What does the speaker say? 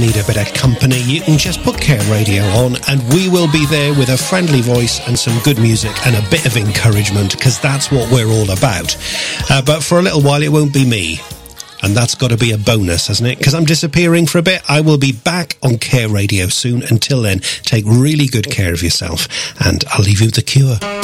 Need a bit of company, you can just put Care Radio on and we will be there with a friendly voice and some good music and a bit of encouragement, because that's what we're all about. But for a little while it won't be me, and that's got to be a bonus, hasn't it? Because I'm disappearing for a bit. I will be back on Care Radio soon. Until then, take really good care of yourself, and I'll leave you with The Cure.